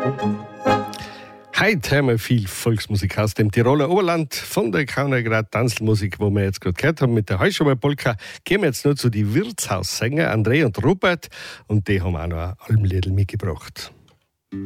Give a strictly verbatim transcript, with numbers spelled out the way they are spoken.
Heute haben wir viel Volksmusik aus dem Tiroler Oberland, von der Kaunergrad Tanzmusik, wo wir jetzt gerade gehört haben, mit der Heuschober Polka. Gehen wir jetzt nur zu den Wirtshaussänger André und Robert, und die haben auch noch ein Almliedl mitgebracht.